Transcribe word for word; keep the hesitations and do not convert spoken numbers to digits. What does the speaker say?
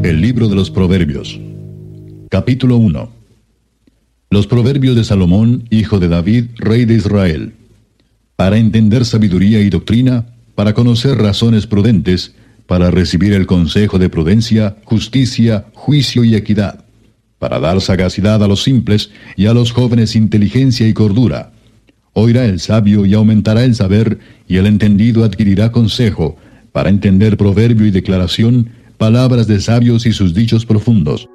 El libro de los Proverbios. Capítulo uno. Los Proverbios de Salomón, hijo de David, rey de Israel. Para entender sabiduría y doctrina, para conocer razones prudentes, para recibir el consejo de prudencia, justicia, juicio y equidad, para dar sagacidad a los simples y a los jóvenes inteligencia y cordura. Oirá el sabio y aumentará el saber, y el entendido adquirirá consejo, para entender proverbio y declaración, palabras de sabios y sus dichos profundos.